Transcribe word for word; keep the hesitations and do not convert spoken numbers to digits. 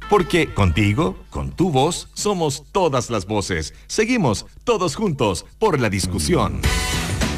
Porque contigo, con tu voz, somos todas las voces. Seguimos todos juntos por la discusión.